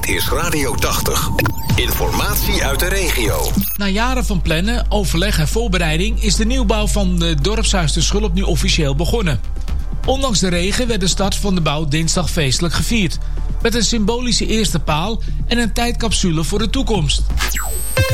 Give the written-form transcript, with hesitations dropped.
Dit is Radio 80. Informatie uit de regio. Na jaren van plannen, overleg en voorbereiding is de nieuwbouw van de dorpshuis de Schulp nu officieel begonnen. Ondanks de regen werd de start van de bouw dinsdag feestelijk gevierd. Met een symbolische eerste paal en een tijdcapsule voor de toekomst.